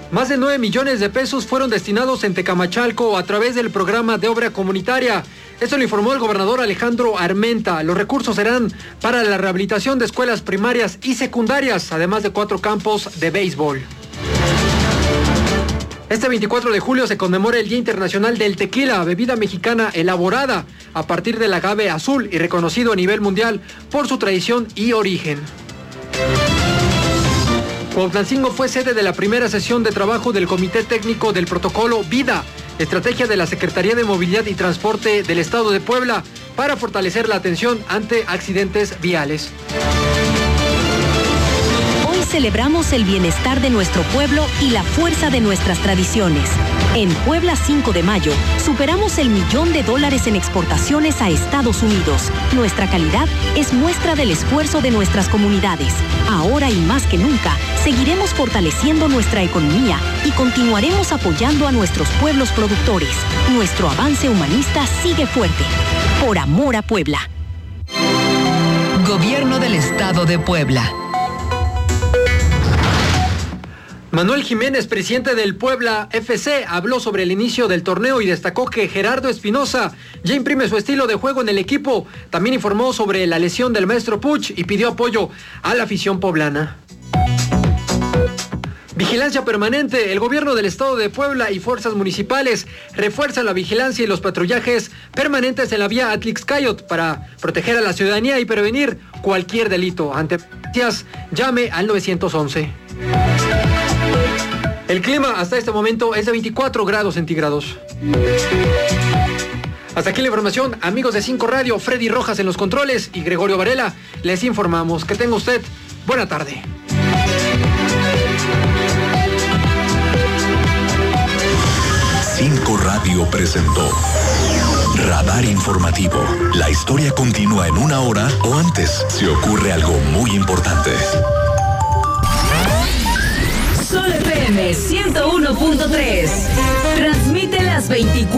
Más de 9 millones de pesos fueron destinados en Tecamachalco a través del programa de obra comunitaria. Esto lo informó el gobernador Alejandro Armenta. Los recursos serán para la rehabilitación de escuelas primarias y secundarias, además de 4 campos de béisbol. Este 24 de julio se conmemora el Día Internacional del Tequila, bebida mexicana elaborada a partir del agave azul y reconocido a nivel mundial por su tradición y origen. Cuautlancingo fue sede de la primera sesión de trabajo del Comité Técnico del Protocolo Vida, estrategia de la Secretaría de Movilidad y Transporte del Estado de Puebla, para fortalecer la atención ante accidentes viales. Hoy celebramos el bienestar de nuestro pueblo y la fuerza de nuestras tradiciones. En Puebla 5 de mayo, superamos el $1.000.000 en exportaciones a Estados Unidos. Nuestra calidad es muestra del esfuerzo de nuestras comunidades. Ahora y más que nunca, seguiremos fortaleciendo nuestra economía y continuaremos apoyando a nuestros pueblos productores. Nuestro avance humanista sigue fuerte. Por amor a Puebla. Gobierno del Estado de Puebla. Manuel Jiménez, presidente del Puebla FC, habló sobre el inicio del torneo y destacó que Gerardo Espinosa ya imprime su estilo de juego en el equipo. También informó sobre la lesión del maestro Puch y pidió apoyo a la afición poblana. Vigilancia permanente. El gobierno del estado de Puebla y fuerzas municipales refuerzan la vigilancia y los patrullajes permanentes en la vía Atlixcayot para proteger a la ciudadanía y prevenir cualquier delito. Ante emergencias, llame al 911. El clima hasta este momento es de 24 grados centígrados. Hasta aquí la información, amigos de 5 Radio, Freddy Rojas en los controles y Gregorio Varela, les informamos. Que tenga usted buena tarde. Cinco Radio presentó Radar Informativo. La historia continúa en 1 hora o antes si ocurre algo muy importante. Sol FM 101.3. Transmite las 24